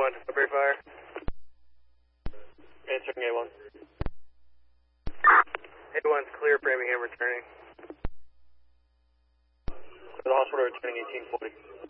A1, February fire. Answering A1. A1's clear, Framingham returning. To the hospital returning 1840.